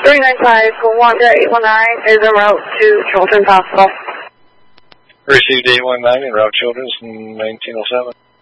395 Wanda 819 is en route to Children's Hospital. Received 819 en route Children's in 1907.